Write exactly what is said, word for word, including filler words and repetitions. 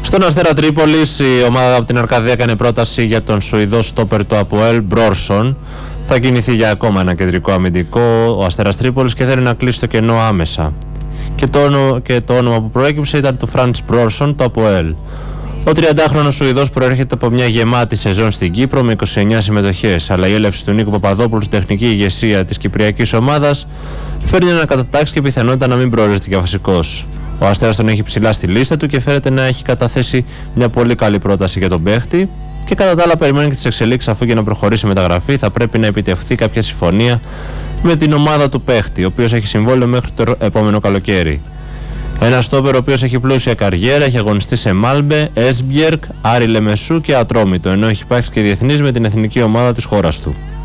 Στον Αστέρα Τρίπολης η ομάδα από την Αρκαδία έκανε πρόταση για τον Σουηδό στόπερ του ΑΠΟΕΛ Μπρόρσον. Θα κινηθεί για ακόμα ένα κεντρικό αμυντικό ο Αστέρας Τρίπολης και θέλει να κλείσει το κενό άμεσα. Και το, όνο, και το όνομα που προέκυψε ήταν του Φραντς Μπρόρσον, το ΑΠΟΕΛ. Ο τριαντάχρονος Σουηδός προέρχεται από μια γεμάτη σεζόν στην Κύπρο με είκοσι εννέα συμμετοχές, αλλά η έλευση του Νίκου Παπαδόπουλου στην τεχνική ηγεσία της κυπριακής ομάδας φέρνει να κατατάξει και πιθανότητα να μην προορίζεται για βασικός. Ο Αστέρας τον έχει ψηλά στη λίστα του και φαίνεται να έχει καταθέσει μια πολύ καλή πρόταση για τον παίχτη. Και κατά τα άλλα, περιμένει και τις εξελίξεις, αφού για να προχωρήσει η μεταγραφή θα πρέπει να επιτευχθεί κάποια συμφωνία με την ομάδα του παίχτη, ο οποίος έχει συμβόλαιο μέχρι το επόμενο καλοκαίρι. Ένα στόπερ ο οποίος έχει πλούσια καριέρα, έχει αγωνιστεί σε Μάλμπε, Έσμπιερκ, Άρη Λεμεσού και Ατρόμητο, ενώ έχει υπάρξει και διεθνής με την εθνική ομάδα της χώρας του.